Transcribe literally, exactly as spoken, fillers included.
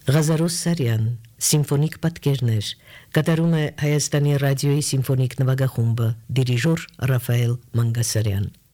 Ղազարոս Սարյան, Սիմֆոնիկ պատկերներ, կատարում է Հայաստանի ռադիոյի սիմֆոնիկ նվագախումբը, դիրիժոր Ռաֆայել Մանգասարյան։